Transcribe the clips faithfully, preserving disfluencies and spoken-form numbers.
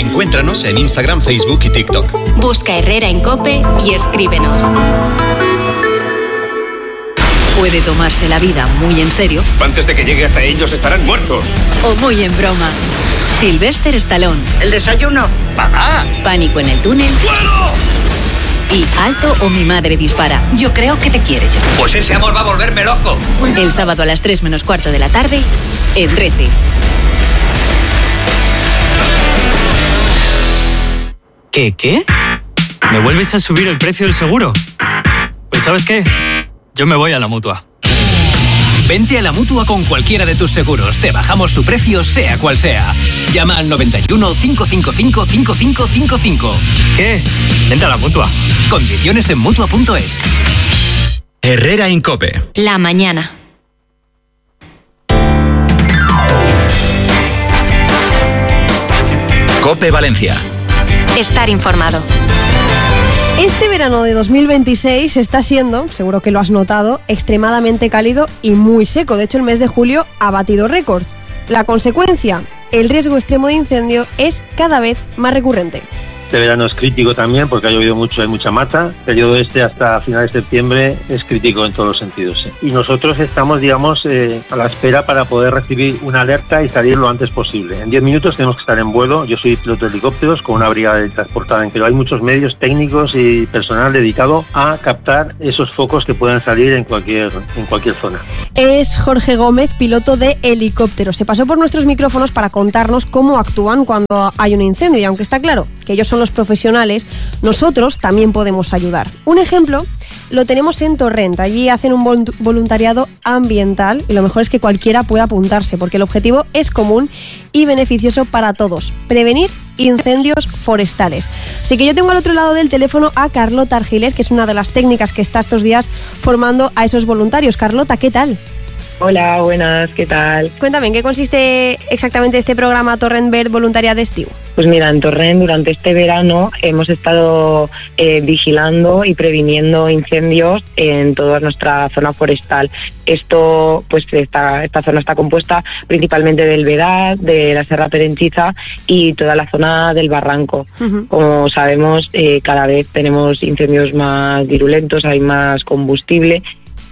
Encuéntranos en Instagram, Facebook y TikTok. Busca Herrera en COPE y escríbenos. Puede tomarse la vida muy en serio. Antes de que llegue hasta ellos estarán muertos. O muy en broma. Sylvester Stallone. ¿El desayuno? ¡Mamá! Pánico en el túnel. ¡Fuego! Y Alto o mi madre dispara. Yo creo que te quiere, John. Pues ese amor va a volverme loco. El sábado a las tres menos cuarto de la tarde, en Rece. ¿Qué, qué? ¿Me vuelves a subir el precio del seguro? Pues ¿sabes qué? Yo me voy a la Mutua. Vente a la Mutua con cualquiera de tus seguros. Te bajamos su precio, sea cual sea. Llama al noventa y uno, cinco cinco cinco, cinco cinco cinco cinco. ¿Qué? Vente a la Mutua. Condiciones en Mutua punto es. Herrera en COPE. La mañana. COPE Valencia. Estar informado. Este verano de dos mil veintiséis está siendo, seguro que lo has notado, extremadamente cálido y muy seco. De hecho, el mes de julio ha batido récords. La consecuencia, el riesgo extremo de incendio es cada vez más recurrente. Este verano es crítico también porque ha llovido mucho, hay mucha mata. El periodo este hasta finales de septiembre es crítico en todos los sentidos. ¿eh? Y nosotros estamos, digamos, eh, a la espera para poder recibir una alerta y salir lo antes posible. En diez minutos tenemos que estar en vuelo. Yo soy piloto de helicópteros con una brigada transportada, pero hay muchos medios técnicos y personal dedicado a captar esos focos que puedan salir en cualquier, en cualquier zona. Es Jorge Gómez, piloto de helicópteros. Se pasó por nuestros micrófonos para contarnos cómo actúan cuando hay un incendio. Y aunque está claro que ellos son los profesionales, nosotros también podemos ayudar. Un ejemplo lo tenemos en Torrent. Allí hacen un voluntariado ambiental y lo mejor es que cualquiera puede apuntarse porque el objetivo es común y beneficioso para todos: prevenir incendios forestales. Así que yo tengo al otro lado del teléfono a Carlota Argiles, que es una de las técnicas que está estos días formando a esos voluntarios. Carlota, ¿qué tal? Hola, buenas, ¿qué tal? Cuéntame, ¿en qué consiste exactamente este programa Torrent Verd Voluntariado Estiu? Pues mira, en Torrent durante este verano hemos estado eh, vigilando y previniendo incendios en toda nuestra zona forestal. Esto, pues esta, esta zona está compuesta principalmente del Vedad, de la Serra Perenchiza y toda la zona del Barranco. Uh-huh. Como sabemos, eh, cada vez tenemos incendios más virulentos, hay más combustible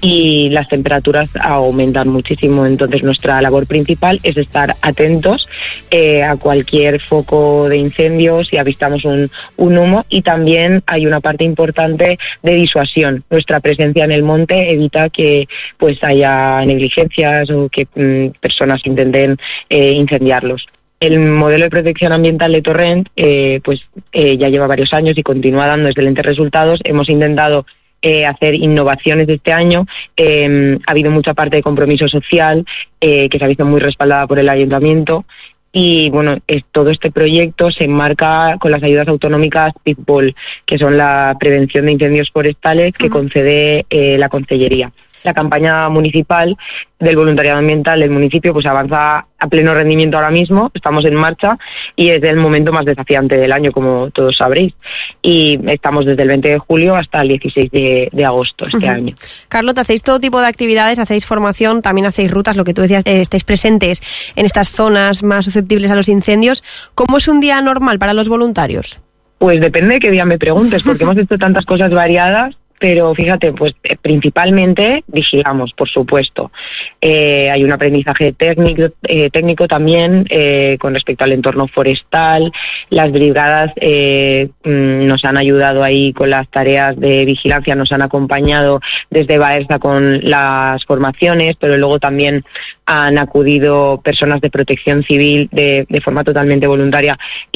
y las temperaturas aumentan muchísimo. Entonces nuestra labor principal es estar atentos eh, a cualquier foco de incendio si avistamos un, un humo, y también hay una parte importante de disuasión. Nuestra presencia en el monte evita que pues haya negligencias o que mm, personas intenten eh, incendiarlos. El modelo de protección ambiental de Torrent eh, pues eh, ya lleva varios años y continúa dando excelentes resultados. Hemos intentado Eh, hacer innovaciones de este año. Eh, ha habido mucha parte de compromiso social eh, que se ha visto muy respaldada por el ayuntamiento, y bueno, es, todo este proyecto se enmarca con las ayudas autonómicas P I P P O L, que son la prevención de incendios forestales que uh-huh. concede eh, la Consellería. La campaña municipal del voluntariado ambiental del municipio pues avanza a pleno rendimiento ahora mismo, estamos en marcha y es el momento más desafiante del año, como todos sabréis, y estamos desde el veinte de julio hasta el dieciséis de agosto este uh-huh. año. Carlota, hacéis todo tipo de actividades, hacéis formación, también hacéis rutas, lo que tú decías, eh, estáis presentes en estas zonas más susceptibles a los incendios. ¿Cómo es un día normal para los voluntarios? Pues depende de qué día me preguntes, porque hemos hecho tantas cosas variadas. Pero fíjate, pues eh, principalmente vigilamos, por supuesto. Eh, hay un aprendizaje técnico, eh, técnico también eh, con respecto al entorno forestal. Las brigadas eh, nos han ayudado ahí con las tareas de vigilancia, nos han acompañado desde Baerza con las formaciones, pero luego también han acudido personas de protección civil de, de forma totalmente voluntaria,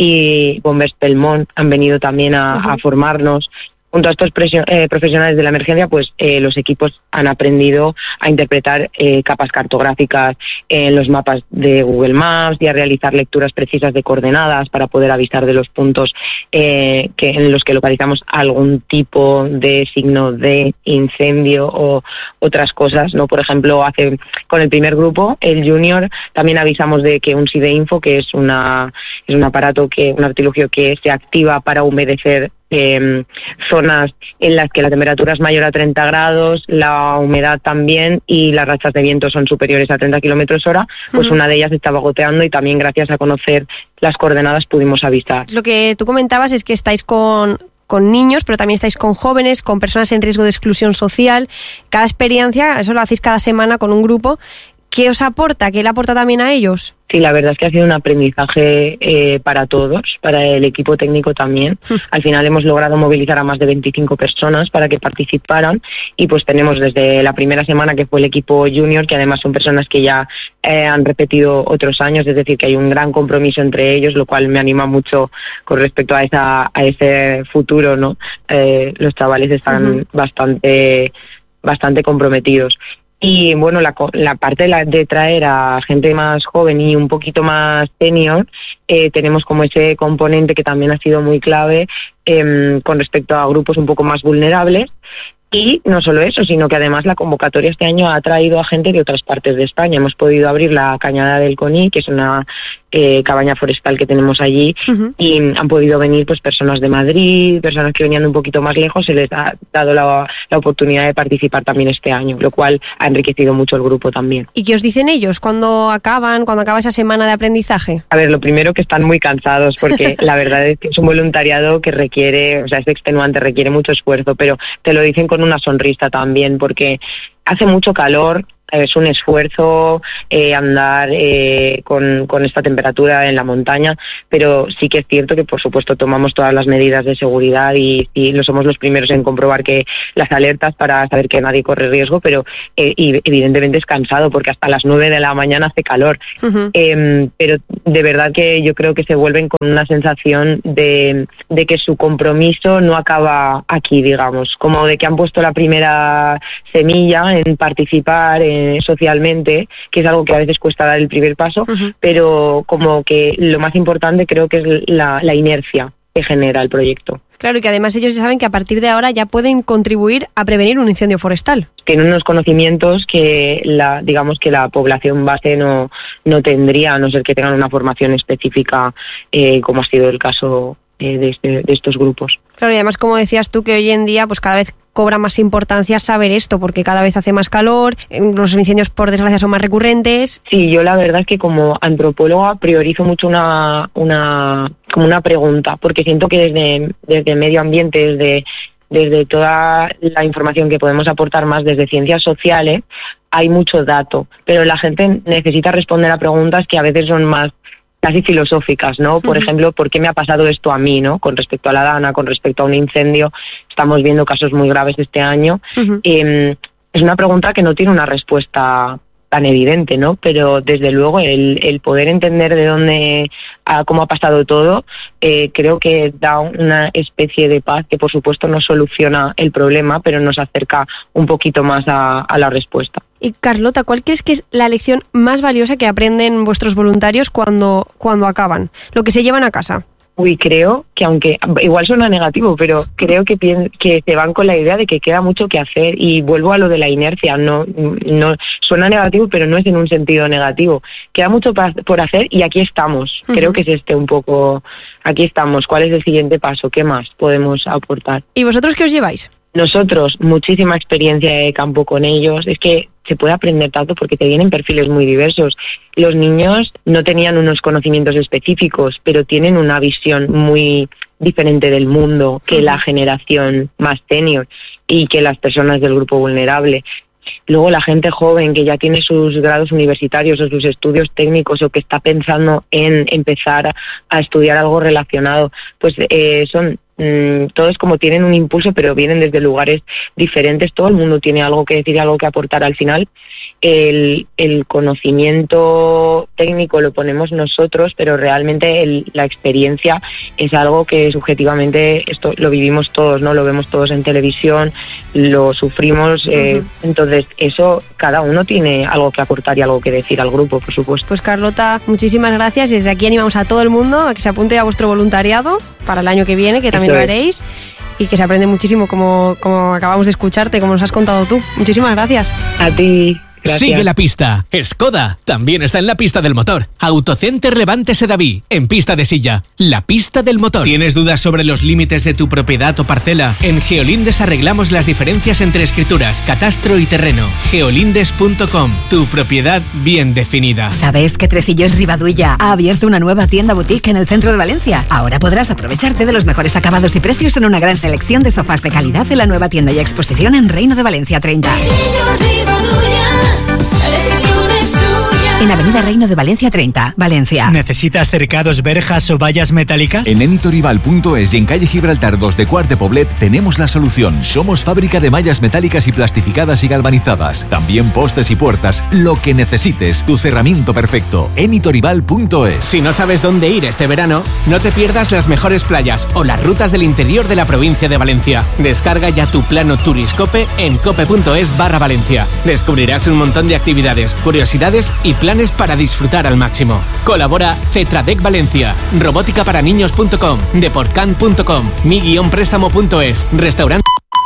y Bombers Pelmont han venido también a, uh-huh. a formarnos. Junto a estos presio- eh, profesionales de la emergencia, pues eh, los equipos han aprendido a interpretar eh, capas cartográficas en los mapas de Google Maps y a realizar lecturas precisas de coordenadas para poder avisar de los puntos eh, que, en los que localizamos algún tipo de signo de incendio o otras cosas, ¿no? Por ejemplo, hace con el primer grupo, el Junior, también avisamos de que un SIDE Info, que es una es un aparato, que un artilugio que se activa para humedecer eh, zonas en las que la temperatura es mayor a treinta grados, la humedad también y las rachas de viento son superiores a treinta kilómetros hora, pues uh-huh. una de ellas estaba goteando y también gracias a conocer las coordenadas pudimos avisar. Lo que tú comentabas es que estáis con... con niños, pero también estáis con jóvenes, con personas en riesgo de exclusión social. Cada experiencia, eso lo hacéis cada semana con un grupo. ¿Qué os aporta? ¿Qué le aporta también a ellos? Sí, la verdad es que ha sido un aprendizaje eh, para todos, para el equipo técnico también. Al final hemos logrado movilizar a más de veinticinco personas para que participaran y pues tenemos desde la primera semana que fue el equipo junior, que además son personas que ya eh, han repetido otros años, es decir, que hay un gran compromiso entre ellos, lo cual me anima mucho con respecto a esa a ese futuro, ¿no? Eh, los chavales están uh-huh. bastante bastante comprometidos. Y bueno, la, la parte de, la, de traer a gente más joven y un poquito más senior, eh, tenemos como ese componente que también ha sido muy clave eh, con respecto a grupos un poco más vulnerables. Y no solo eso, sino que además la convocatoria este año ha traído a gente de otras partes de España. Hemos podido abrir la Cañada del Coní, que es una eh, cabaña forestal que tenemos allí, uh-huh. y han podido venir pues personas de Madrid, personas que venían de un poquito más lejos, se les ha dado la, la oportunidad de participar también este año, lo cual ha enriquecido mucho el grupo también. ¿Y qué os dicen ellos cuando acaban, cuando acaba esa semana de aprendizaje? A ver, lo primero que están muy cansados, porque la verdad es que es un voluntariado que requiere, o sea, es extenuante, requiere mucho esfuerzo, pero te lo dicen con una sonrisa también, porque hace mucho calor, es un esfuerzo eh, andar eh, con, con esta temperatura en la montaña, pero sí que es cierto que por supuesto tomamos todas las medidas de seguridad y, y no somos los primeros en comprobar que las alertas para saber que nadie corre riesgo, pero eh, y evidentemente es cansado porque hasta las nueve de la mañana hace calor, uh-huh. eh, pero de verdad que yo creo que se vuelven con una sensación de, de que su compromiso no acaba aquí, digamos, como de que han puesto la primera semilla en participar en socialmente, que es algo que a veces cuesta dar el primer paso, uh-huh. pero como que lo más importante creo que es la, la inercia que genera el proyecto. Claro, y que además ellos ya saben que a partir de ahora ya pueden contribuir a prevenir un incendio forestal. Tienen unos conocimientos que la, digamos que la población base no, no tendría, a no ser que tengan una formación específica, eh, como ha sido el caso eh, de, este, de estos grupos. Claro, y además como decías tú que hoy en día pues cada vez cobra más importancia saber esto, porque cada vez hace más calor, los incendios por desgracia son más recurrentes. Sí, yo la verdad es que como antropóloga priorizo mucho una, una, como una pregunta, porque siento que desde, desde medio ambiente, desde, desde toda la información que podemos aportar más desde ciencias sociales, hay mucho dato, pero la gente necesita responder a preguntas que a veces son más casi filosóficas, ¿no? Por uh-huh. ejemplo, ¿por qué me ha pasado esto a mí, ¿no? Con respecto a la Dana, con respecto a un incendio, estamos viendo casos muy graves este año. Uh-huh. Eh, es una pregunta que no tiene una respuesta tan evidente, ¿no? Pero desde luego el, el poder entender de dónde, a cómo ha pasado todo, eh, creo que da una especie de paz que por supuesto no soluciona el problema, pero nos acerca un poquito más a, a la respuesta. Y Carlota, ¿cuál crees que es la lección más valiosa que aprenden vuestros voluntarios cuando, cuando acaban? Lo que se llevan a casa. Uy, creo que aunque igual suena negativo, pero creo que, que se van con la idea de que queda mucho que hacer y vuelvo a lo de la inercia. No, no suena negativo, pero no es en un sentido negativo. Queda mucho por hacer y aquí estamos. Uh-huh. Creo que es este un poco, aquí estamos. ¿Cuál es el siguiente paso? ¿Qué más podemos aportar? ¿Y vosotros qué os lleváis? Nosotros, muchísima experiencia de campo con ellos. Es que se puede aprender tanto porque te vienen perfiles muy diversos. Los niños no tenían unos conocimientos específicos, pero tienen una visión muy diferente del mundo que la generación más senior y que las personas del grupo vulnerable. Luego la gente joven que ya tiene sus grados universitarios o sus estudios técnicos o que está pensando en empezar a, a estudiar algo relacionado, pues eh, son mm, todos como tienen un impulso, pero vienen desde lugares diferentes. Todo el mundo tiene algo que decir, algo que aportar. Al final el, el conocimiento técnico lo ponemos nosotros, pero realmente el, la experiencia es algo que subjetivamente esto lo vivimos todos, ¿no? Lo vemos todos en televisión, lo sufrimos, eh, uh-huh. Entonces eso, cada uno tiene algo que aportar y algo que decir al grupo, por supuesto. Pues Carlota, muchísimas gracias. Desde aquí animamos a todo el mundo a que se apunte a vuestro voluntariado para el año que viene, que también lo haréis, y que se aprende muchísimo, como, como acabamos de escucharte, como nos has contado tú. Muchísimas gracias. A ti. Gracias. Sigue la pista. Skoda también está en la pista del motor. Autocenter Levante Sedaví, en pista de silla. La pista del motor. ¿Tienes dudas sobre los límites de tu propiedad o parcela? En Geolindes arreglamos las diferencias entre escrituras, catastro y terreno. geolindes punto com, tu propiedad bien definida. ¿Sabes que Tresillos Ribaduilla ha abierto una nueva tienda boutique en el centro de Valencia? Ahora podrás aprovecharte de los mejores acabados y precios en una gran selección de sofás de calidad en la nueva tienda y exposición en Reino de Valencia treinta. En Avenida Reino de Valencia treinta, Valencia. ¿Necesitas cercados, verjas o vallas metálicas? En entorival punto es y en calle Gibraltar dos de Quart de Poblet tenemos la solución. Somos fábrica de mallas metálicas y plastificadas y galvanizadas. También postes y puertas. Lo que necesites, tu cerramiento perfecto. entorival punto es. Si no sabes dónde ir este verano, no te pierdas las mejores playas o las rutas del interior de la provincia de Valencia. Descarga ya tu plano Turiscope en cope punto es barra Valencia. Descubrirás un montón de actividades, curiosidades y planes para disfrutar al máximo. Colabora Cetradec Valencia, robótica para niños punto com, deportcan punto com, mi guion préstamo punto es, restaurante.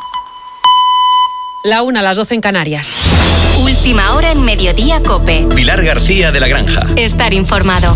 La una a las doce en Canarias. Última hora en Mediodía Cope. Pilar García de la Granja. Estar informado.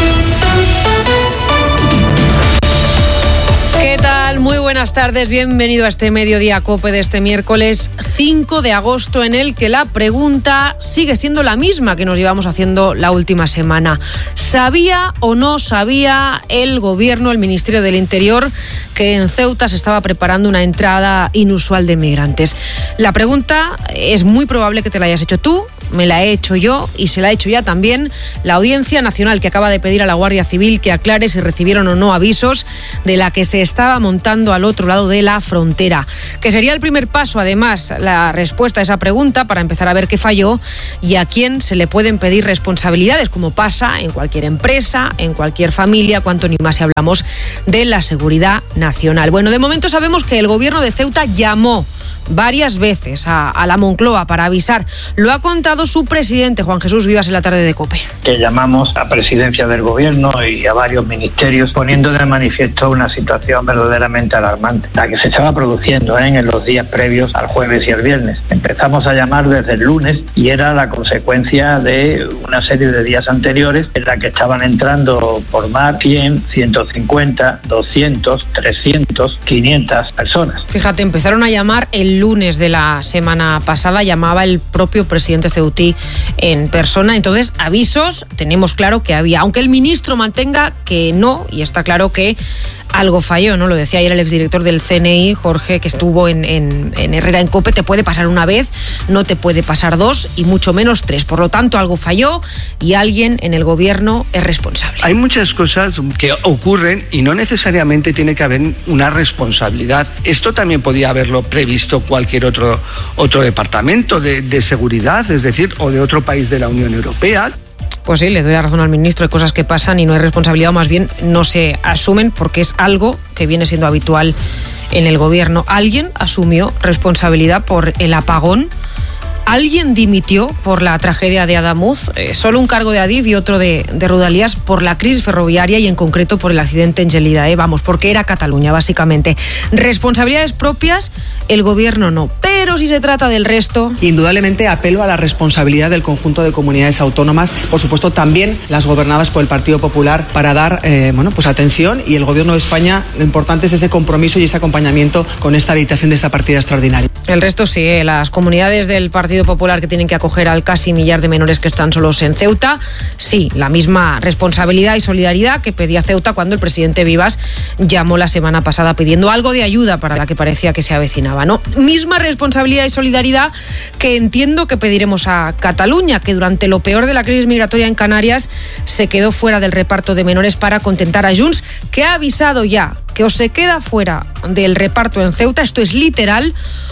¿Qué tal? Muy buenas tardes, bienvenido a este Mediodía Cope de este miércoles cinco de agosto, en el que la pregunta sigue siendo la misma que nos llevamos haciendo la última semana. ¿Sabía o no sabía el gobierno, el Ministerio del Interior, que en Ceuta se estaba preparando una entrada inusual de migrantes? La pregunta es muy probable que te la hayas hecho tú, me la he hecho yo y se la ha hecho ya también la Audiencia Nacional, que acaba de pedir a la Guardia Civil que aclare si recibieron o no avisos de la que se estaba montando al otro lado de la frontera. Que sería el primer paso, además, la respuesta a esa pregunta para empezar a ver qué falló y a quién se le pueden pedir responsabilidades, como pasa en cualquier empresa, en cualquier familia, cuanto ni más si hablamos de la seguridad nacional. Bueno, de momento sabemos que el gobierno de Ceuta llamó varias veces a, a la Moncloa para avisar. Lo ha contado su presidente, Juan Jesús Vivas, en la tarde de COPE. Que llamamos a presidencia del gobierno y a varios ministerios poniendo de manifiesto una situación verdaderamente alarmante, la que se estaba produciendo ¿eh? en los días previos al jueves y el viernes. Empezamos a llamar desde el lunes y era la consecuencia de una serie de días anteriores en la que estaban entrando por mar cien, ciento cincuenta, doscientos, trescientos, quinientas personas. Fíjate, empezaron a llamar el lunes de la semana pasada, llamaba el propio presidente ceutí en persona. Entonces, avisos tenemos claro que había, aunque el ministro mantenga que no, y está claro que algo falló, ¿no? Lo decía ayer el exdirector del C N I, Jorge, que estuvo en, en, en Herrera en COPE. Te puede pasar una vez, no te puede pasar dos y mucho menos tres. Por lo tanto, algo falló y alguien en el gobierno es responsable. Hay muchas cosas que ocurren y no necesariamente tiene que haber una responsabilidad. Esto también podía haberlo previsto cualquier otro, otro departamento de, de seguridad, es decir, o de otro país de la Unión Europea. Pues sí, le doy la razón al ministro, hay cosas que pasan y no hay responsabilidad, o más bien no se asumen porque es algo que viene siendo habitual en el gobierno. Alguien asumió responsabilidad por el apagón. Alguien dimitió por la tragedia de Adamuz, eh, solo un cargo de Adif y otro de, de Rodalías por la crisis ferroviaria y en concreto por el accidente en Gelida, eh, vamos, porque era Cataluña básicamente. Responsabilidades propias, el gobierno no, pero si se trata del resto... Indudablemente apelo a la responsabilidad del conjunto de comunidades autónomas, por supuesto también las gobernadas por el Partido Popular, para dar eh, bueno, pues atención, y el gobierno de España, lo importante es ese compromiso y ese acompañamiento con esta habilitación de esta partida extraordinaria. El resto sí, eh, las comunidades del Partido Popular que tienen que acoger al casi millar de menores que están solos en Ceuta, sí, la misma responsabilidad y solidaridad que pedía Ceuta cuando el presidente Vivas llamó la semana pasada pidiendo algo de ayuda para la que parecía que se avecinaba, ¿no? Misma responsabilidad y solidaridad que entiendo que pediremos a Cataluña, que durante lo peor de la crisis migratoria en Canarias se quedó fuera del reparto de menores para contentar a Junts, que ha avisado ya que o se queda fuera del reparto en Ceuta, esto es literal,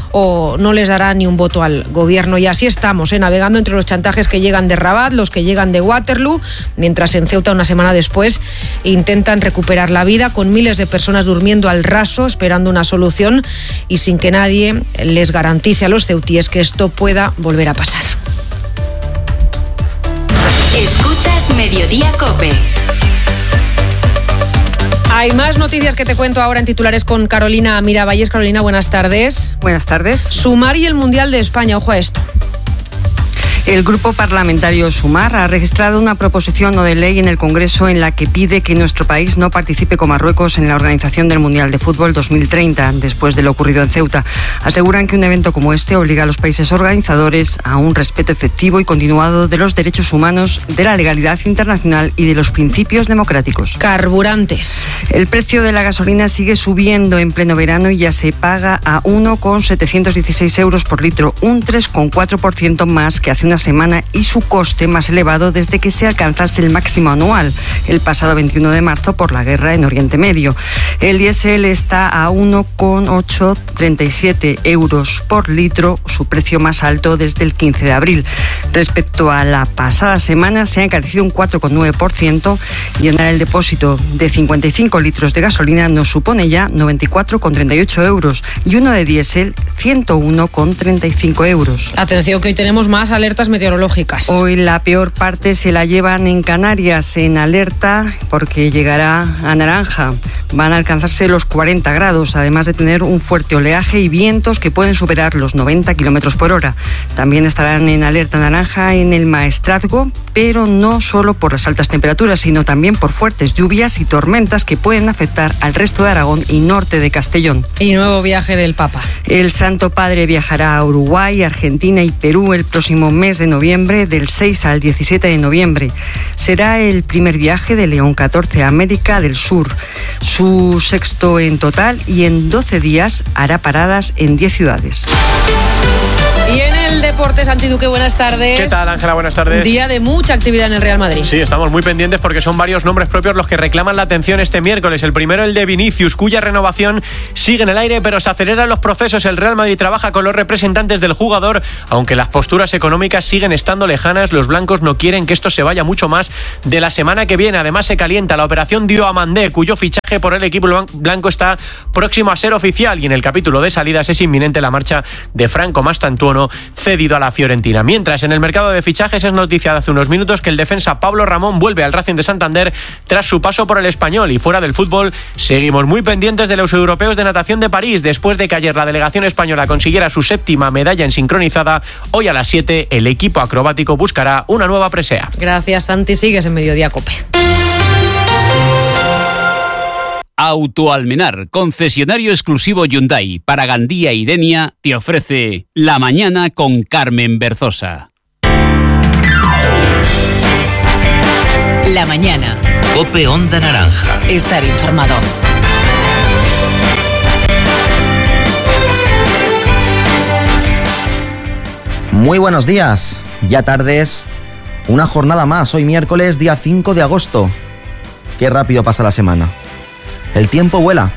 o no les dará ni un voto al gobierno. Y así estamos, ¿eh? navegando entre los chantajes que llegan de Rabat, los que llegan de Waterloo, mientras en Ceuta, una semana después, intentan recuperar la vida con miles de personas durmiendo al raso, esperando una solución y sin que nadie les garantice a los ceutíes que esto pueda volver a pasar. Escuchas Mediodía Cope. Hay más noticias que te cuento ahora en titulares con Carolina Miravalles. Carolina, buenas tardes. Buenas tardes. Sumar y el Mundial de España, ojo a esto. El Grupo Parlamentario Sumar ha registrado una proposición no de ley en el Congreso en la que pide que nuestro país no participe con Marruecos en la organización del Mundial de Fútbol dos mil treinta, después de lo ocurrido en Ceuta. Aseguran que un evento como este obliga a los países organizadores a un respeto efectivo y continuado de los derechos humanos, de la legalidad internacional y de los principios democráticos. Carburantes. El precio de la gasolina sigue subiendo en pleno verano y ya se paga a uno coma setecientos dieciséis euros por litro, un tres coma cuatro por ciento más que hace una semana y su coste más elevado desde que se alcanzase el máximo anual el pasado veintiuno de marzo por la guerra en Oriente Medio. El diésel está a uno coma ochocientos treinta y siete euros por litro, su precio más alto desde el quince de abril. Respecto a la pasada semana se ha encarecido un cuatro coma nueve por ciento. Llenar el depósito de cincuenta y cinco litros de gasolina nos supone ya noventa y cuatro coma treinta y ocho euros y uno de diésel ciento uno coma treinta y cinco euros. Atención que hoy tenemos más alertas meteorológicas. Hoy la peor parte se la llevan en Canarias, en alerta porque llegará a naranja. Van a alcanzarse los cuarenta grados, además de tener un fuerte oleaje y vientos que pueden superar los noventa kilómetros por hora. También estarán en alerta naranja en el Maestrazgo, pero no solo por las altas temperaturas, sino también por fuertes lluvias y tormentas que pueden afectar al resto de Aragón y norte de Castellón. Y nuevo viaje del Papa. El Santo Padre viajará a Uruguay, Argentina y Perú el próximo mes de noviembre, del seis al diecisiete de noviembre. Será el primer viaje de León catorce a América del Sur, su sexto en total, y en doce días hará paradas en diez ciudades. Y en el deporte, Santi Duque, buenas tardes. ¿Qué tal, Ángela? Buenas tardes. Día de mucha actividad en el Real Madrid. Sí, estamos muy pendientes porque son varios nombres propios los que reclaman la atención este miércoles. El primero, el de Vinicius, cuya renovación sigue en el aire, pero se aceleran los procesos. El Real Madrid trabaja con los representantes del jugador, aunque las posturas económicas siguen estando lejanas. Los blancos no quieren que esto se vaya mucho más de la semana que viene. Además, se calienta la operación Diomandé, cuyo fichaje por el equipo blanco está próximo a ser oficial, y en el capítulo de salidas es inminente la marcha de Franco Mastantuono, cedido a la Fiorentina. Mientras, en el mercado de fichajes es noticia de hace unos minutos que el defensa Pablo Ramón vuelve al Racing de Santander tras su paso por el Español. Y fuera del fútbol, seguimos muy pendientes de los europeos de natación de París. Después de que ayer la delegación española consiguiera su séptima medalla en sincronizada, hoy a las siete el equipo acrobático buscará una nueva presea. Gracias, Santi. Sigues en Mediodía COPE. Autoalmenar, concesionario exclusivo Hyundai para Gandía y Denia, te ofrece La Mañana con Carmen Berzosa. La mañana. COPE Onda Naranja. Estar informado. Muy buenos días, ya tardes, una jornada más, hoy miércoles día cinco de agosto. Qué rápido pasa la semana. El tiempo vuela.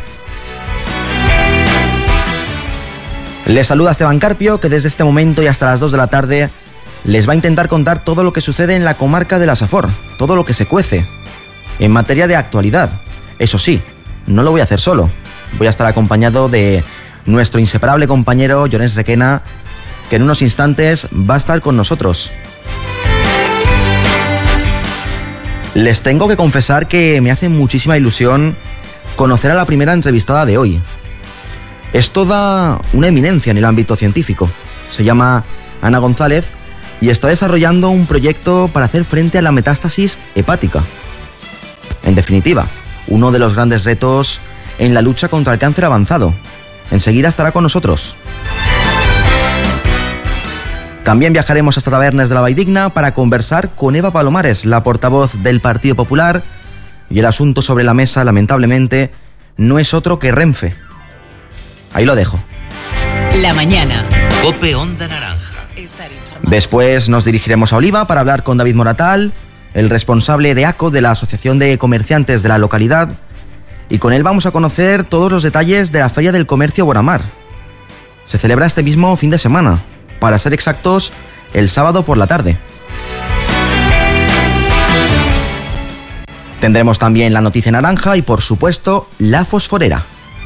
Les saluda Esteban Carpio, que desde este momento y hasta las dos de la tarde les va a intentar contar todo lo que sucede en la comarca de la Safor, todo lo que se cuece en materia de actualidad. Eso sí, no lo voy a hacer solo. Voy a estar acompañado de nuestro inseparable compañero Llorens Requena, que en unos instantes va a estar con nosotros. Les tengo que confesar que me hace muchísima ilusión conocer a la primera entrevistada de hoy. Es toda una eminencia en el ámbito científico. Se llama Ana González y está desarrollando un proyecto para hacer frente a la metástasis hepática. En definitiva, uno de los grandes retos en la lucha contra el cáncer avanzado. Enseguida estará con nosotros. También viajaremos hasta Tabernes de la Valldigna para conversar con Eva Palomares, la portavoz del Partido Popular. Y el asunto sobre la mesa, lamentablemente, no es otro que Renfe. Ahí lo dejo. La mañana. COPE Onda Naranja. Después nos dirigiremos a Oliva para hablar con David Moratal, el responsable de ACO de la Asociación de Comerciantes de la localidad. Y con él vamos a conocer todos los detalles de la Feria del Comercio Boramar. Se celebra este mismo fin de semana, para ser exactos, el sábado por la tarde. Tendremos también la noticia naranja y, por supuesto, la fosforera.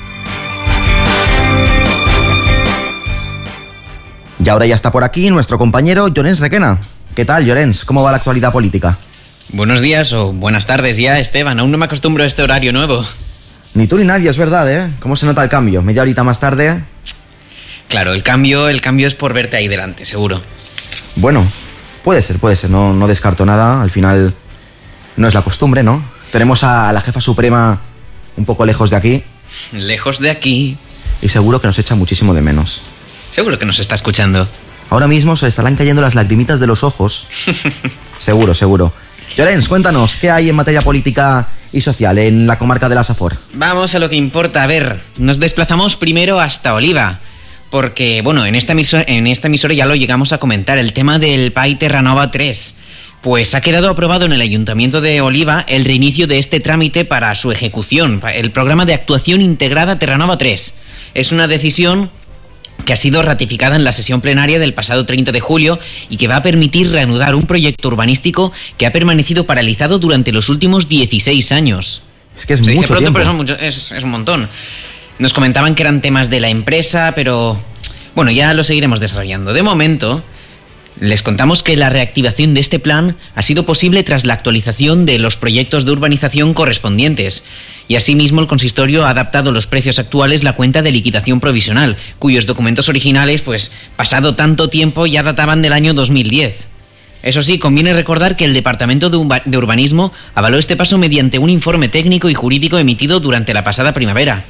Y ahora ya está por aquí nuestro compañero Llorens Requena. ¿Qué tal, Llorens? ¿Cómo va la actualidad política? Buenos días o buenas tardes ya, Esteban. Aún no me acostumbro a este horario nuevo. Ni tú ni nadie, es verdad, ¿eh? ¿Cómo se nota el cambio? Media horita más tarde. Claro, el cambio, el cambio es por verte ahí delante, seguro. Bueno, Puede ser, puede ser, no, no descarto nada. Al final no es la costumbre, ¿no? Tenemos a la jefa suprema un poco lejos de aquí. Lejos de aquí. Y seguro que nos echa muchísimo de menos. Seguro que nos está escuchando. Ahora mismo se le estarán cayendo las lagrimitas de los ojos. Seguro, seguro. Llorens, cuéntanos, ¿qué hay en materia política y social en la comarca de la Safor? Vamos a lo que importa. A ver, nos desplazamos primero hasta Oliva. Porque, bueno, en esta emisora, en esta emisora ya lo llegamos a comentar, el tema del P A I Terranova tres. Pues ha quedado aprobado en el Ayuntamiento de Oliva el reinicio de este trámite para su ejecución, el programa de actuación integrada Terranova tres. Es una decisión que ha sido ratificada en la sesión plenaria del pasado treinta de julio y que va a permitir reanudar un proyecto urbanístico que ha permanecido paralizado durante los últimos dieciséis años. Es que es Se mucho dice pronto, tiempo. pero son mucho- es, es un montón. Nos comentaban que eran temas de la empresa, pero bueno, ya lo seguiremos desarrollando. De momento, les contamos que la reactivación de este plan ha sido posible tras la actualización de los proyectos de urbanización correspondientes. Y asimismo el consistorio ha adaptado los precios actuales a la cuenta de liquidación provisional, cuyos documentos originales, pues pasado tanto tiempo, ya databan del año dos mil diez. Eso sí, conviene recordar que el Departamento de Urba- de Urbanismo avaló este paso mediante un informe técnico y jurídico emitido durante la pasada primavera.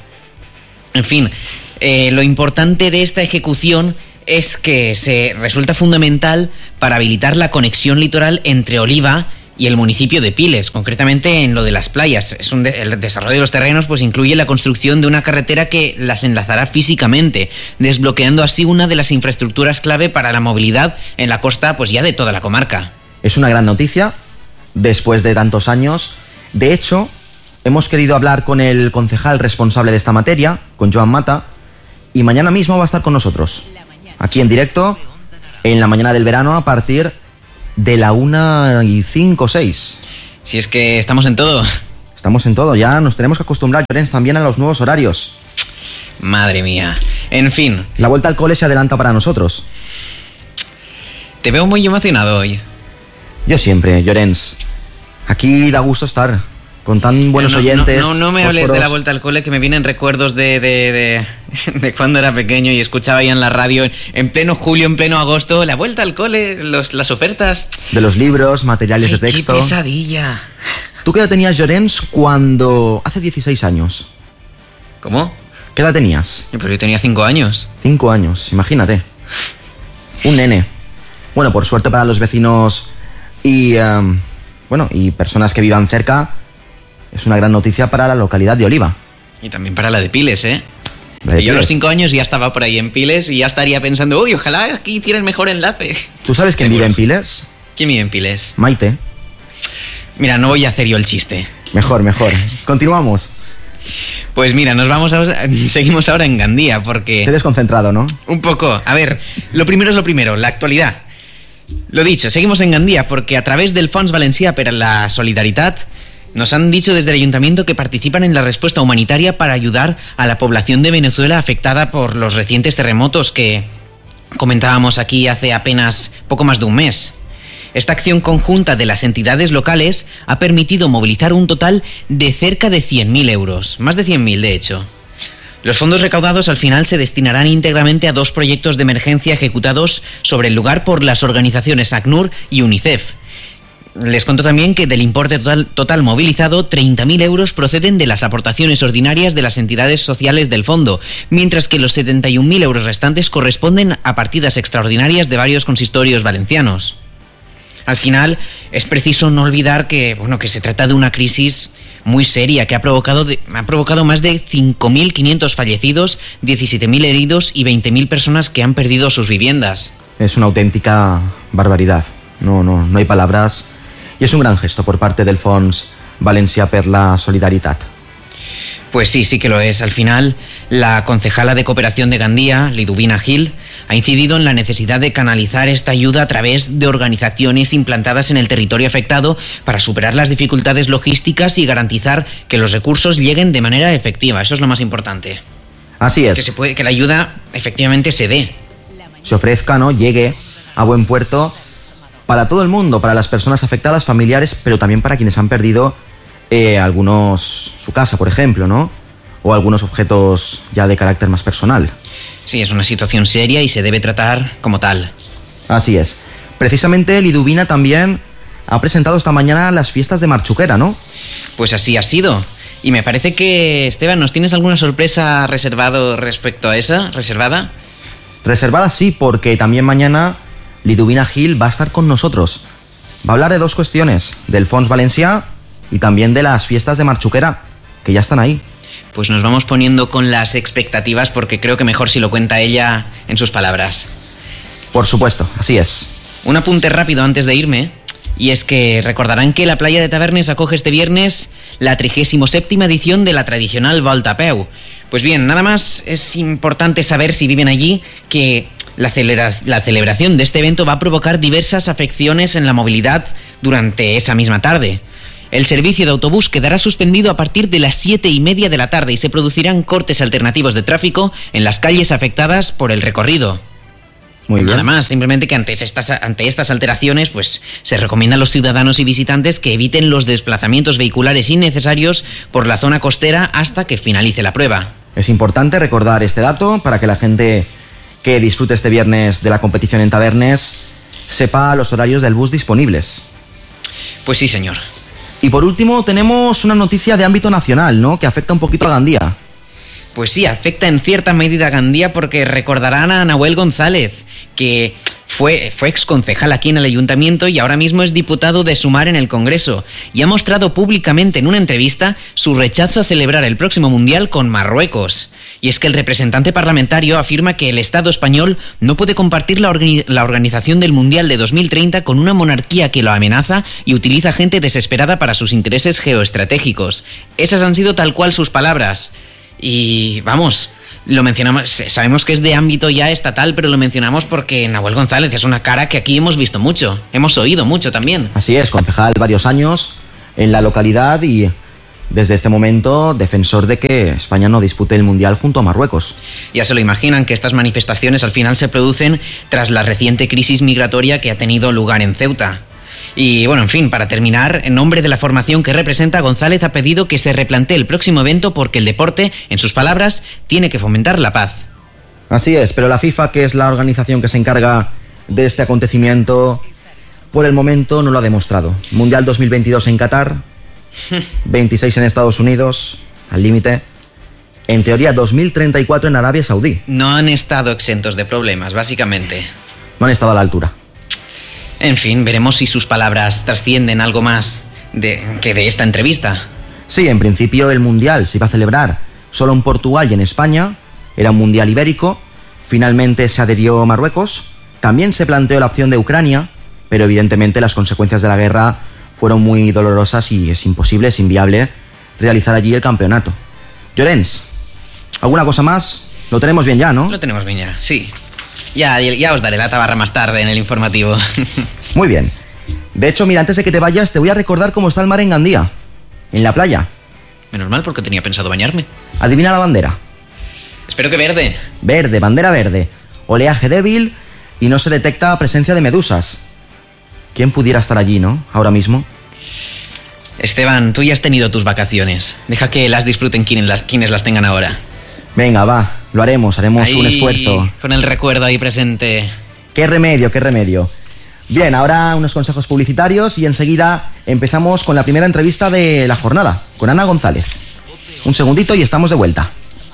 En fin, eh, lo importante de esta ejecución es que se resulta fundamental para habilitar la conexión litoral entre Oliva y el municipio de Piles, concretamente en lo de las playas. Es un de- el desarrollo de los terrenos pues incluye la construcción de una carretera que las enlazará físicamente, desbloqueando así una de las infraestructuras clave para la movilidad en la costa pues ya de toda la comarca. Es una gran noticia, después de tantos años. De hecho, hemos querido hablar con el concejal responsable de esta materia, con Joan Mata, y mañana mismo va a estar con nosotros, aquí en directo, en la mañana del verano, a partir de la una y cinco o seis. Si es que estamos en todo. Estamos en todo, ya nos tenemos que acostumbrar, Llorens, también a los nuevos horarios. Madre mía. En fin. La vuelta al cole se adelanta para nosotros. Te veo muy emocionado hoy. Yo siempre, Llorens. Aquí da gusto estar con tan buenos no, no, oyentes. No, no, no me hables fósforos. de la vuelta al cole, que me vienen recuerdos de, de, de, de cuando era pequeño y escuchaba ahí en la radio, en pleno julio, en pleno agosto, la vuelta al cole, los, las ofertas. De los libros, materiales Ay, de texto. ¡Qué pesadilla! ¿Tú qué edad tenías, Llorens, cuando... hace dieciséis años? ¿Cómo? ¿Qué edad tenías? Pero yo tenía cinco años. Cinco años, imagínate. Un nene. Bueno, por suerte para los vecinos y... um, bueno, y personas que vivan cerca, es una gran noticia para la localidad de Oliva. Y también para la de Piles, ¿eh? La de Que yo a los Piles. cinco años ya estaba por ahí en Piles y ya estaría pensando, uy, ojalá aquí hicieran mejor enlace. ¿Tú sabes quién vive en Piles? ¿Quién vive en Piles? Maite. Mira, no voy a hacer yo el chiste. Mejor, mejor. Continuamos. Pues mira, nos vamos a... seguimos ahora en Gandía, porque... Te he desconcentrado, ¿no? Un poco. A ver, lo primero es lo primero, la actualidad. Lo dicho, seguimos en Gandía porque a través del Fons Valencià per a la Solidaritat nos han dicho desde el ayuntamiento que participan en la respuesta humanitaria para ayudar a la población de Venezuela afectada por los recientes terremotos que comentábamos aquí hace apenas poco más de un mes. Esta acción conjunta de las entidades locales ha permitido movilizar un total de cerca de cien mil euros, más de cien mil de hecho. Los fondos recaudados al final se destinarán íntegramente a dos proyectos de emergencia ejecutados sobre el lugar por las organizaciones ACNUR y UNICEF. Les cuento también que del importe total, total movilizado, treinta mil euros proceden de las aportaciones ordinarias de las entidades sociales del fondo, mientras que los setenta y un mil euros restantes corresponden a partidas extraordinarias de varios consistorios valencianos. Al final, es preciso no olvidar que, bueno, que se trata de una crisis muy seria que ha provocado, de, ha provocado más de cinco mil quinientos fallecidos, diecisiete mil heridos y veinte mil personas que han perdido sus viviendas. Es una auténtica barbaridad. No, no, no hay palabras. Y es un gran gesto por parte del Fons Valencià per la Solidaritat. Pues sí, sí que lo es. Al final, la concejala de Cooperación de Gandía, Liduvina Gil, ha incidido en la necesidad de canalizar esta ayuda a través de organizaciones implantadas en el territorio afectado para superar las dificultades logísticas y garantizar que los recursos lleguen de manera efectiva. Eso es lo más importante. Así es. Que, se puede, que la ayuda efectivamente se dé. Se ofrezca, ¿no? Llegue a buen puerto para todo el mundo, para las personas afectadas, familiares, pero también para quienes han perdido eh, algunos, su casa, por ejemplo, ¿no? O algunos objetos ya de carácter más personal. Sí, es una situación seria y se debe tratar como tal. Así es. Precisamente Liduvina también ha presentado esta mañana las fiestas de Marchuquera, ¿no? Pues así ha sido. Y me parece que, Esteban, ¿nos tienes alguna sorpresa reservado respecto a esa? ¿Reservada? Reservada sí, porque también mañana Liduvina Gil va a estar con nosotros. Va a hablar de dos cuestiones, del Fons Valencià y también de las fiestas de Marchuquera, que ya están ahí. Pues nos vamos poniendo con las expectativas porque creo que mejor si lo cuenta ella en sus palabras. Por supuesto, así es. Un apunte rápido antes de irme, y es que recordarán que la playa de Tavernes acoge este viernes la trigésima séptima edición de la tradicional Volta a Peu. Pues bien, nada más es importante saber, si viven allí, que la, celebra- la celebración de este evento va a provocar diversas afecciones en la movilidad durante esa misma tarde. El servicio de autobús quedará suspendido a partir de las siete y media de la tarde y se producirán cortes alternativos de tráfico en las calles afectadas por el recorrido. Muy bien. Nada más, simplemente que ante estas, ante estas alteraciones, pues se recomienda a los ciudadanos y visitantes que eviten los desplazamientos vehiculares innecesarios por la zona costera hasta que finalice la prueba. Es importante recordar este dato para que la gente que disfrute este viernes de la competición en Tavernes sepa los horarios del bus disponibles. Pues sí, señor. Y por último tenemos una noticia de ámbito nacional, ¿no?, que afecta un poquito a Gandía. Pues sí, afecta en cierta medida a Gandía porque recordarán a Nahuel González, que fue, fue exconcejal aquí en el ayuntamiento y ahora mismo es diputado de Sumar en el Congreso, y ha mostrado públicamente en una entrevista su rechazo a celebrar el próximo Mundial con Marruecos. Y es que el representante parlamentario afirma que el Estado español no puede compartir la, organi- la organización del Mundial de dos mil treinta con una monarquía que lo amenaza y utiliza gente desesperada para sus intereses geoestratégicos. Esas han sido tal cual sus palabras. Y vamos, lo mencionamos, sabemos que es de ámbito ya estatal, pero lo mencionamos porque Nahuel González es una cara que aquí hemos visto mucho, hemos oído mucho también. Así es, concejal varios años en la localidad y desde este momento defensor de que España no dispute el Mundial junto a Marruecos. Ya se lo imaginan que estas manifestaciones al final se producen tras la reciente crisis migratoria que ha tenido lugar en Ceuta. Y bueno, en fin, para terminar, en nombre de la formación que representa, González ha pedido que se replantee el próximo evento porque el deporte, en sus palabras, tiene que fomentar la paz. Así es, pero la FIFA, que es la organización que se encarga de este acontecimiento, por el momento no lo ha demostrado. Mundial dos mil veintidós en Qatar, veintiséis en Estados Unidos, al límite. En teoría, dos mil treinta y cuatro en Arabia Saudí. No han estado exentos de problemas, básicamente. No han estado a la altura. En fin, veremos si sus palabras trascienden algo más de, que de esta entrevista. Sí, en principio el Mundial se iba a celebrar solo en Portugal y en España. Era un Mundial ibérico. Finalmente se adherió Marruecos. También se planteó la opción de Ucrania, pero evidentemente las consecuencias de la guerra fueron muy dolorosas y es imposible, es inviable realizar allí el campeonato. Llorens, ¿alguna cosa más? Lo tenemos bien ya, ¿no? Lo tenemos bien ya, sí. Ya, ya os daré la tabarra más tarde en el informativo. Muy bien. De hecho, mira, antes de que te vayas, te voy a recordar cómo está el mar en Gandía. En la playa. Menos mal, porque tenía pensado bañarme. Adivina la bandera. Espero que verde. Verde, bandera verde. Oleaje débil y no se detecta presencia de medusas. ¿Quién pudiera estar allí, no? Ahora mismo. Esteban, tú ya has tenido tus vacaciones. Deja que las disfruten quienes las, quienes las tengan ahora. Venga, va, lo haremos, haremos ahí, un esfuerzo. Con el recuerdo ahí presente. Qué remedio, qué remedio. Bien, ahora unos consejos publicitarios y enseguida empezamos con la primera entrevista de la jornada, con Ana González. Un segundito y estamos de vuelta.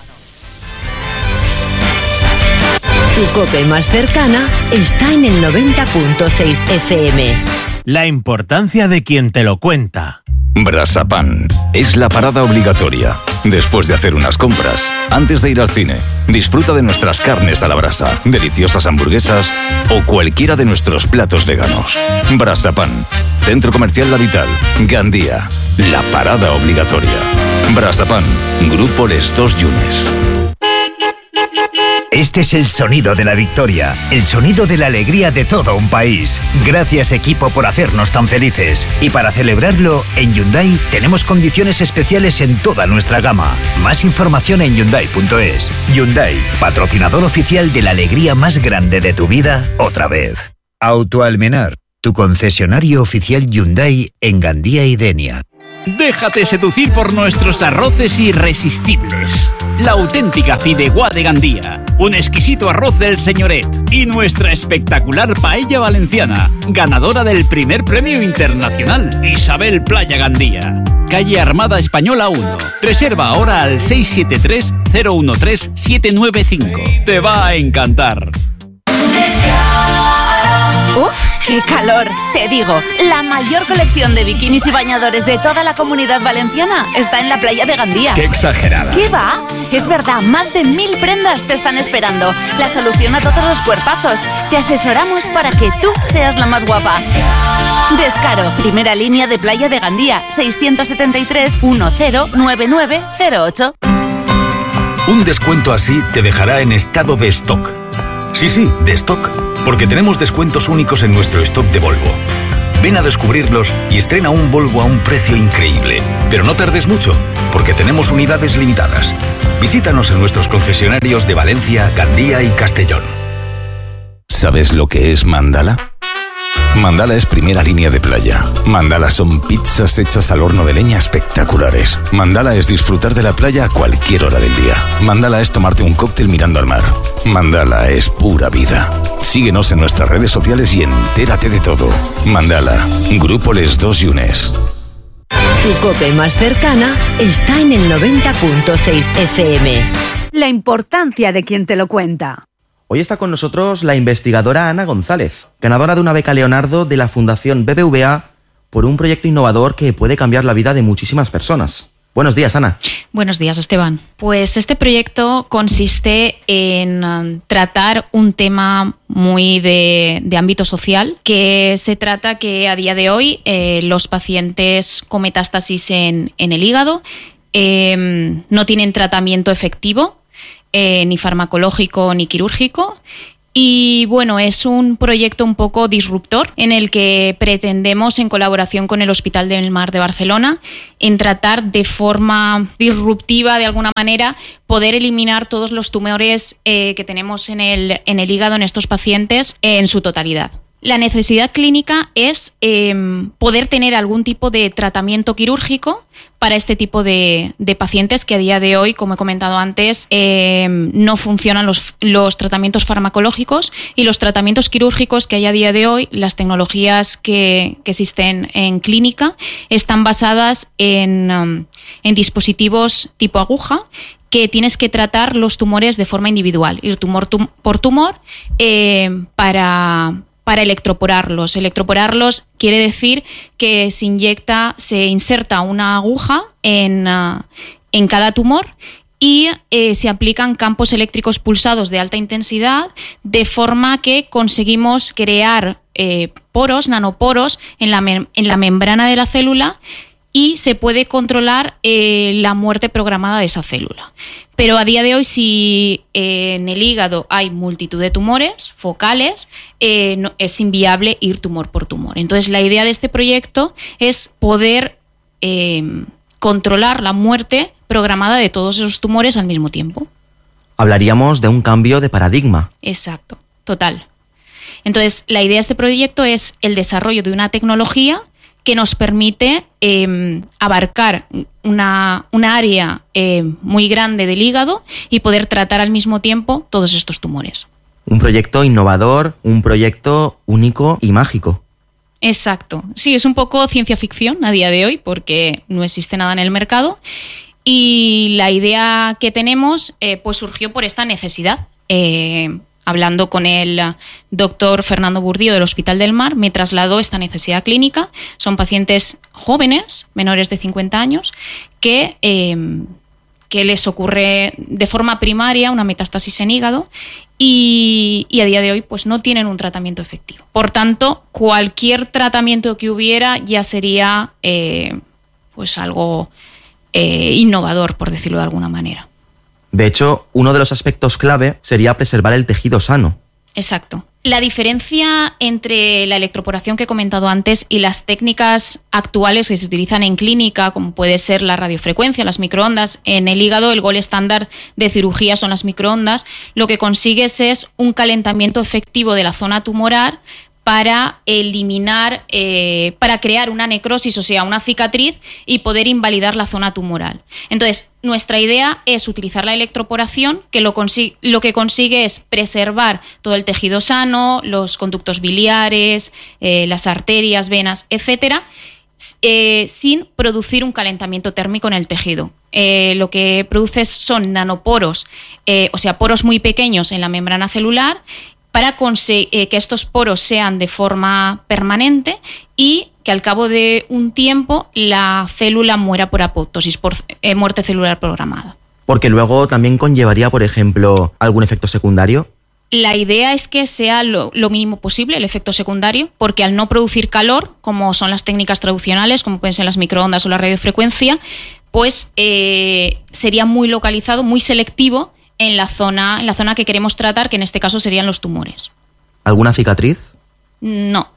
Tu COPE más cercana está en el noventa punto seis F M. La importancia de quien te lo cuenta. Brasapan es la parada obligatoria. Después de hacer unas compras, antes de ir al cine, disfruta de nuestras carnes a la brasa, deliciosas hamburguesas o cualquiera de nuestros platos veganos. Brasapan, Centro Comercial La Vital, Gandía, la parada obligatoria. Brasapan, Grupo Les Dos Yunes. Este es el sonido de la victoria, el sonido de la alegría de todo un país. Gracias, equipo, por hacernos tan felices. Y para celebrarlo, en Hyundai tenemos condiciones especiales en toda nuestra gama. Más información en Hyundai punto es. Hyundai, patrocinador oficial de la alegría más grande de tu vida, otra vez. Auto Almenar, tu concesionario oficial Hyundai en Gandía y Denia. Déjate seducir por nuestros arroces irresistibles. La auténtica fideuá de Gandía. un exquisito arroz del Señoret y nuestra espectacular paella valenciana, ganadora del primer premio internacional, Isabel Playa Gandía. Calle Armada Española uno. Reserva ahora al seis siete tres, cero uno tres, siete nueve cinco. Te va a encantar. ¡Uf! ¡Qué calor! Te digo, la mayor colección de bikinis y bañadores de toda la Comunidad Valenciana está en la playa de Gandía. ¡Qué exagerada! ¿Qué va? Es verdad, más de mil prendas te están esperando. La solución a todos los cuerpazos. Te asesoramos para que tú seas la más guapa. Descaro, primera línea de playa de Gandía, seiscientos setenta y tres, diez, noventa y nueve cero ocho. Un descuento así te dejará en estado de stock. Sí, sí, de stock. Porque tenemos descuentos únicos en nuestro stock de Volvo. Ven a descubrirlos y estrena un Volvo a un precio increíble. Pero no tardes mucho, porque tenemos unidades limitadas. Visítanos en nuestros concesionarios de Valencia, Gandía y Castellón. ¿Sabes lo que es Mandala? Mandala es primera línea de playa. Mandala son pizzas hechas al horno de leña espectaculares. Mandala es disfrutar de la playa a cualquier hora del día. Mandala es tomarte un cóctel mirando al mar. Mandala es pura vida. Síguenos en nuestras redes sociales y entérate de todo. Mandala, Grupo Les Dos Yunes. Tu COPE más cercana está en el noventa punto seis F M. La importancia de quien te lo cuenta. Hoy está con nosotros la investigadora Ana González, ganadora de una beca Leonardo de la Fundación B B V A por un proyecto innovador que puede cambiar la vida de muchísimas personas. Buenos días, Ana. Buenos días, Esteban. Pues este proyecto consiste en um, tratar un tema muy de, de ámbito social, que se trata que a día de hoy eh, los pacientes con metástasis en, en el hígado eh, no tienen tratamiento efectivo, Eh, ni farmacológico ni quirúrgico. Y bueno, es un proyecto un poco disruptor en el que pretendemos, en colaboración con el Hospital del Mar de Barcelona, en tratar de forma disruptiva, de alguna manera, poder eliminar todos los tumores eh, que tenemos en el, en el hígado en estos pacientes eh, en su totalidad. La necesidad clínica es eh, poder tener algún tipo de tratamiento quirúrgico para este tipo de, de pacientes que a día de hoy, como he comentado antes, eh, no funcionan los, los tratamientos farmacológicos, y los tratamientos quirúrgicos que hay a día de hoy, las tecnologías que, que existen en clínica, están basadas en, um, en dispositivos tipo aguja, que tienes que tratar los tumores de forma individual, ir tumor tum- por tumor eh, para... para electroporarlos. Electroporarlos quiere decir que se inyecta, se inserta una aguja en, uh, en cada tumor y eh, se aplican campos eléctricos pulsados de alta intensidad, de forma que conseguimos crear eh, poros, nanoporos en la, mem- en la membrana de la célula, y se puede controlar eh, la muerte programada de esa célula. Pero a día de hoy, si eh, en el hígado hay multitud de tumores focales, eh, no, es inviable ir tumor por tumor. Entonces, la idea de este proyecto es poder eh, controlar la muerte programada de todos esos tumores al mismo tiempo. Hablaríamos de un cambio de paradigma. Exacto, total. Entonces, la idea de este proyecto es el desarrollo de una tecnología que nos permite eh, abarcar una, una área eh, muy grande del hígado y poder tratar al mismo tiempo todos estos tumores. Un proyecto innovador, un proyecto único y mágico. Exacto. Sí, es un poco ciencia ficción a día de hoy, porque no existe nada en el mercado, y la idea que tenemos eh, pues surgió por esta necesidad. Eh, Hablando con el doctor Fernando Burdío del Hospital del Mar, me trasladó esta necesidad clínica. Son pacientes jóvenes, menores de cincuenta años, que, eh, que les ocurre de forma primaria una metástasis en hígado y, y a día de hoy pues, no tienen un tratamiento efectivo. Por tanto, cualquier tratamiento que hubiera ya sería eh, pues algo eh, innovador, por decirlo de alguna manera. De hecho, uno de los aspectos clave sería preservar el tejido sano. Exacto. La diferencia entre la electroporación que he comentado antes y las técnicas actuales que se utilizan en clínica, como puede ser la radiofrecuencia, las microondas, en el hígado el gold estándar de cirugía son las microondas, lo que consigues es un calentamiento efectivo de la zona tumoral para eliminar, eh, para crear una necrosis, o sea, una cicatriz, y poder invalidar la zona tumoral. Entonces, nuestra idea es utilizar la electroporación, que lo, consi- lo que consigue es preservar todo el tejido sano, los conductos biliares, eh, las arterias, venas, etcétera, eh, sin producir un calentamiento térmico en el tejido. Eh, lo que produce son nanoporos, eh, o sea, poros muy pequeños en la membrana celular, para conseguir eh, que estos poros sean de forma permanente y que al cabo de un tiempo la célula muera por apoptosis, por eh, muerte celular programada. Porque luego también conllevaría, por ejemplo, algún efecto secundario. La idea es que sea lo, lo mínimo posible el efecto secundario, porque al no producir calor, como son las técnicas tradicionales, como pueden ser las microondas o la radiofrecuencia, pues eh, sería muy localizado, muy selectivo en la zona, en la zona que queremos tratar, que en este caso serían los tumores. ¿Alguna cicatriz? No.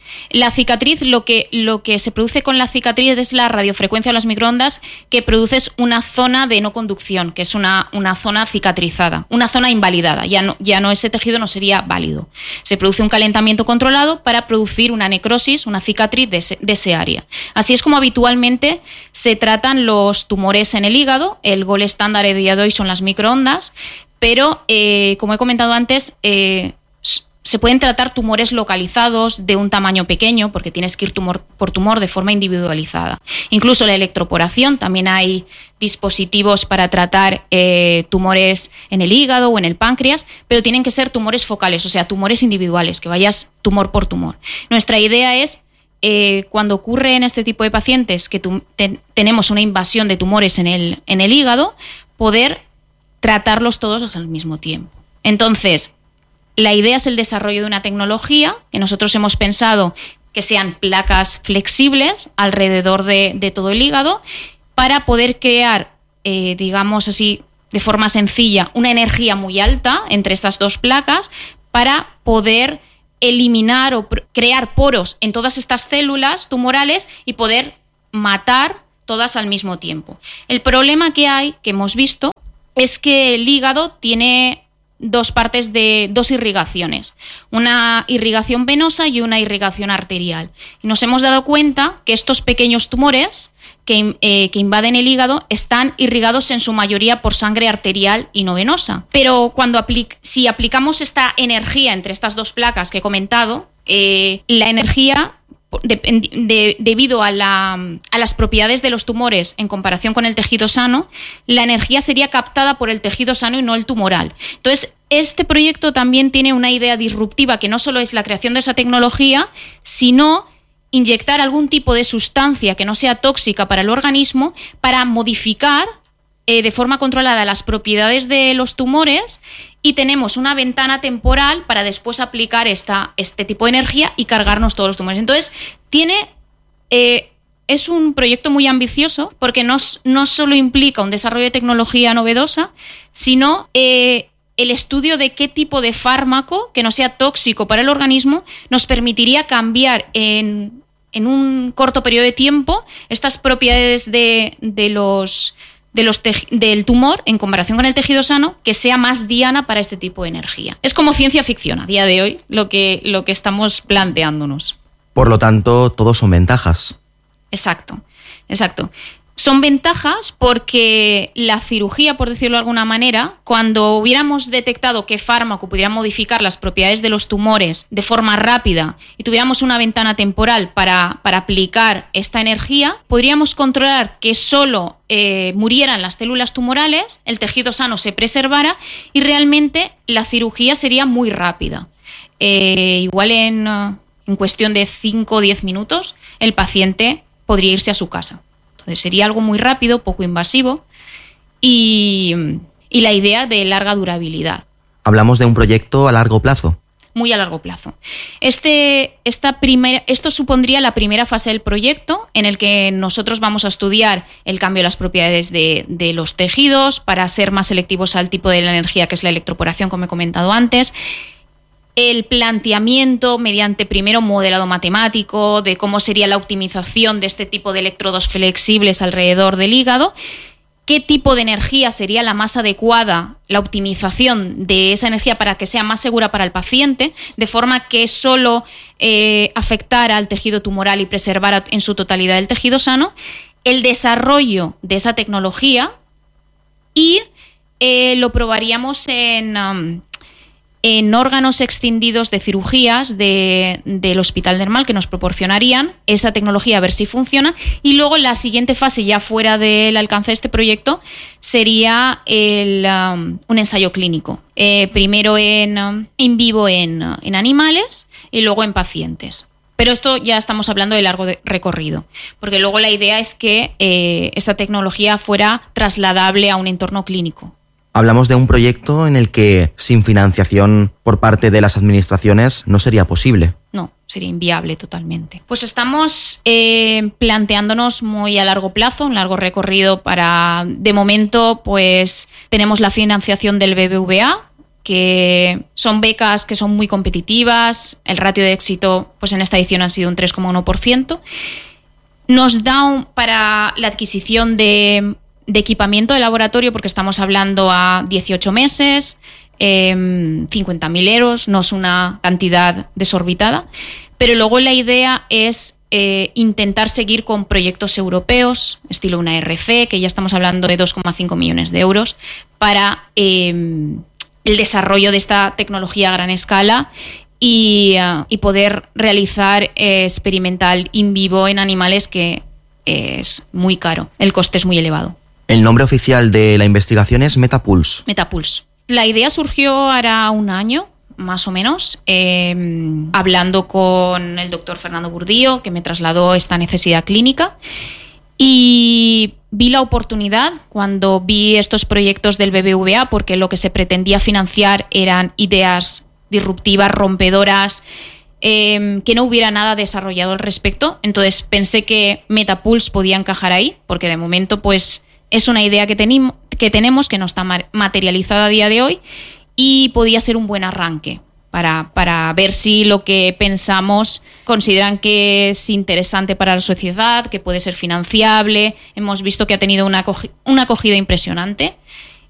La cicatriz, lo que, lo que se produce con la cicatriz es la radiofrecuencia o las microondas, que produces una zona de no conducción, que es una, una zona cicatrizada, una zona invalidada. Ya no, ya no, ese tejido no sería válido. Se produce un calentamiento controlado para producir una necrosis, una cicatriz de ese, de ese área. Así es como habitualmente se tratan los tumores en el hígado. El gol estándar a día de hoy son las microondas, pero eh, como he comentado antes, eh, se pueden tratar tumores localizados de un tamaño pequeño, porque tienes que ir tumor por tumor de forma individualizada. Incluso la electroporación, también hay dispositivos para tratar eh, tumores en el hígado o en el páncreas, pero tienen que ser tumores focales, o sea, tumores individuales, que vayas tumor por tumor. Nuestra idea es, eh, cuando ocurre en este tipo de pacientes que tu, te, tenemos una invasión de tumores en el, en el hígado, poder tratarlos todos al mismo tiempo. Entonces, la idea es el desarrollo de una tecnología que nosotros hemos pensado que sean placas flexibles alrededor de, de todo el hígado, para poder crear, eh, digamos así, de forma sencilla, una energía muy alta entre estas dos placas para poder eliminar o pr- crear poros en todas estas células tumorales y poder matar todas al mismo tiempo. El problema que hay, que hemos visto, es que el hígado tiene dos partes de dos irrigaciones, una irrigación venosa y una irrigación arterial. Y nos hemos dado cuenta que estos pequeños tumores que, eh, que invaden el hígado están irrigados en su mayoría por sangre arterial y no venosa. Pero cuando aplic- si aplicamos esta energía entre estas dos placas que he comentado, eh, la energía, De, de, debido a, la, a las propiedades de los tumores en comparación con el tejido sano, la energía sería captada por el tejido sano y no el tumoral. Entonces, este proyecto también tiene una idea disruptiva, que no solo es la creación de esa tecnología, sino inyectar algún tipo de sustancia que no sea tóxica para el organismo para modificar eh, de forma controlada las propiedades de los tumores, y tenemos una ventana temporal para después aplicar esta, este tipo de energía y cargarnos todos los tumores. Entonces, tiene, eh, es un proyecto muy ambicioso, porque no, no solo implica un desarrollo de tecnología novedosa, sino eh, el estudio de qué tipo de fármaco que no sea tóxico para el organismo nos permitiría cambiar en, en un corto periodo de tiempo estas propiedades de, de los... De los tej- del tumor en comparación con el tejido sano, que sea más diana para este tipo de energía. Es como ciencia ficción a día de hoy lo que, lo que estamos planteándonos. Por lo tanto, todos son ventajas. Exacto, exacto. Son ventajas porque la cirugía, por decirlo de alguna manera, cuando hubiéramos detectado qué fármaco pudiera modificar las propiedades de los tumores de forma rápida y tuviéramos una ventana temporal para, para aplicar esta energía, podríamos controlar que solo eh, murieran las células tumorales, el tejido sano se preservara y realmente la cirugía sería muy rápida. Eh, igual en, en cuestión de cinco o diez minutos el paciente podría irse a su casa. Sería algo muy rápido, poco invasivo y, y la idea de larga durabilidad. Hablamos de un proyecto a largo plazo. Muy a largo plazo. Este, esta primera, esto supondría la primera fase del proyecto, en el que nosotros vamos a estudiar el cambio de las propiedades de, de los tejidos para ser más selectivos al tipo de la energía, que es la electroporación, como he comentado antes. El planteamiento mediante primero modelado matemático de cómo sería la optimización de este tipo de electrodos flexibles alrededor del hígado, qué tipo de energía sería la más adecuada, la optimización de esa energía para que sea más segura para el paciente, de forma que solo eh, afectara al tejido tumoral y preservara en su totalidad el tejido sano, el desarrollo de esa tecnología y eh, lo probaríamos en... Um, en órganos extendidos de cirugías de, del Hospital Dermal que nos proporcionarían esa tecnología a ver si funciona, y luego la siguiente fase, ya fuera del alcance de este proyecto, sería el, um, un ensayo clínico, eh, primero en um, in vivo en, en animales y luego en pacientes. Pero esto ya estamos hablando de largo de recorrido, porque luego la idea es que eh, esta tecnología fuera trasladable a un entorno clínico. Hablamos de un proyecto en el que sin financiación por parte de las administraciones no sería posible. No, sería inviable totalmente. Pues estamos eh, planteándonos muy a largo plazo, un largo recorrido para, de momento, pues tenemos la financiación del B B V A, que son becas que son muy competitivas, el ratio de éxito pues en esta edición ha sido un tres coma uno por ciento. Nos da un, para la adquisición de... de equipamiento de laboratorio, porque estamos hablando a dieciocho meses, eh, cincuenta mil euros, no es una cantidad desorbitada, pero luego la idea es eh, intentar seguir con proyectos europeos, estilo una R C, que ya estamos hablando de dos coma cinco millones de euros, para eh, el desarrollo de esta tecnología a gran escala y, uh, y poder realizar eh, experimental in vivo en animales, que es muy caro, el coste es muy elevado. El nombre oficial de la investigación es Metapulse. Metapulse. La idea surgió hará un año, más o menos, eh, hablando con el doctor Fernando Burdío, que me trasladó esta necesidad clínica, y vi la oportunidad cuando vi estos proyectos del B B V A, porque lo que se pretendía financiar eran ideas disruptivas, rompedoras, eh, que no hubiera nada desarrollado al respecto. Entonces pensé que Metapulse podía encajar ahí, porque de momento pues es una idea que, tenim- que tenemos, que no está materializada a día de hoy, y podía ser un buen arranque para, para ver si lo que pensamos consideran que es interesante para la sociedad, que puede ser financiable. Hemos visto que ha tenido una, acogi- una acogida impresionante